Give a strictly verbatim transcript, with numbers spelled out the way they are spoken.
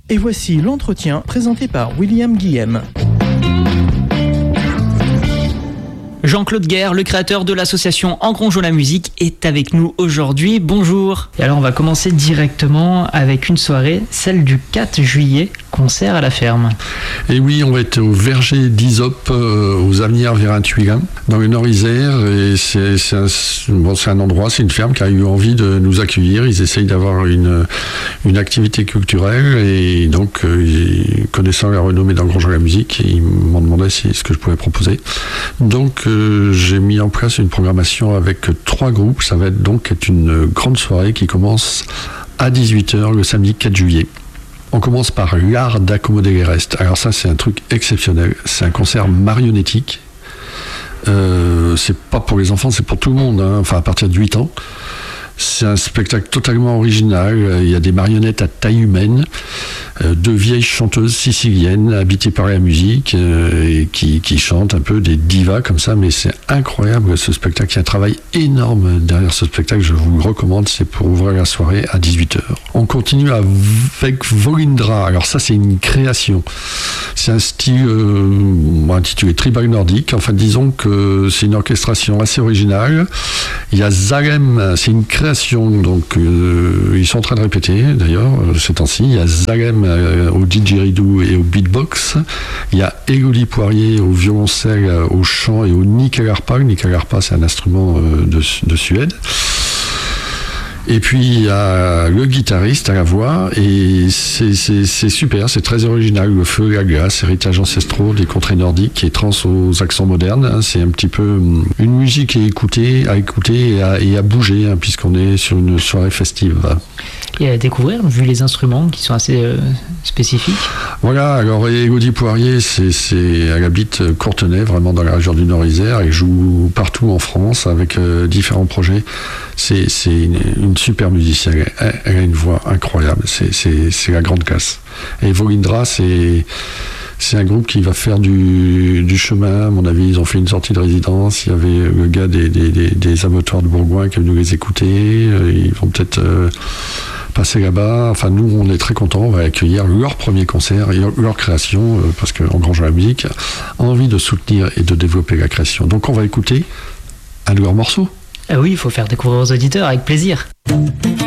Et voici l'entretien présenté par William Guillem. Jean-Claude Guerre, le créateur de l'association Engrangeons la musique, est avec nous aujourd'hui. Bonjour. Et alors on va commencer directement avec une soirée, celle du quatre juillet, concert à la ferme. Et oui, on va être au verger d'Isop, euh, aux Avenières Vérin-Tuilin, dans le Nord-Isère. Et c'est, c'est, un, bon, c'est un endroit, c'est une ferme qui a eu envie de nous accueillir. Ils essayent d'avoir une, une activité culturelle. Et donc, euh, connaissant la renommée d'Engrangeons la musique, ils m'ont demandé si, ce que je pouvais proposer. Donc, euh, j'ai mis en place une programmation avec trois groupes. Ça va être donc être une grande soirée qui commence à dix-huit heures le samedi quatre juillet. On commence par l'art d'accommoder les restes. Alors ça, c'est un truc exceptionnel. C'est un concert marionnettique. Euh, c'est pas pour les enfants, c'est pour tout le monde, hein. Enfin à partir de huit ans. C'est un spectacle totalement original. Il y a des marionnettes à taille humaine, euh, deux vieilles chanteuses siciliennes habitées par la musique euh, et qui, qui chantent un peu des divas comme ça, mais c'est incroyable ce spectacle. Il y a un travail énorme derrière ce spectacle, je vous le recommande, c'est pour ouvrir la soirée à dix-huit heures. On continue avec Volindra. Alors ça, c'est une création. C'est un style euh, intitulé Tribal Nordique. Enfin, disons que c'est une orchestration assez originale. Il y a Zalem, c'est une création, donc euh, ils sont en train de répéter d'ailleurs ces temps-ci. Il y a Zalem euh, au didgeridoo et au beatbox. Il y a Elodie Poirier au violoncelle, au chant et au nickel-harpa. Le nickel-harpa, c'est un instrument euh, de, de Suède. Et puis il y a le guitariste à la voix, et c'est, c'est, c'est super, c'est très original. Le feu, la glace, héritage ancestraux des contrées nordiques et trans aux accents modernes. C'est un petit peu une musique à écouter, à écouter et à, et à bouger, hein, puisqu'on est sur une soirée festive. Et à découvrir, vu les instruments qui sont assez euh, spécifiques. Voilà, alors Elodie Poirier, c'est, c'est, elle habite Courtenay, vraiment dans la région du Nord-Isère. Elle joue partout en France avec euh, différents projets. C'est, c'est une, une super musicienne. Elle, elle a une voix incroyable. C'est, c'est, c'est la grande classe. Et Volindra, c'est, c'est un groupe qui va faire du, du chemin. À mon avis, ils ont fait une sortie de résidence. Il y avait le gars des, des, des, des amateurs de Bourgoin qui est venu les écouter. Ils vont peut-être euh, passer là-bas. Enfin, nous, on est très contents. On va accueillir leur premier concert et leur, leur création, euh, parce qu'Engrangeons la musique a envie de soutenir et de développer la création. Donc, on va écouter un de leurs morceaux. Ah oui, il faut faire découvrir aux auditeurs avec plaisir.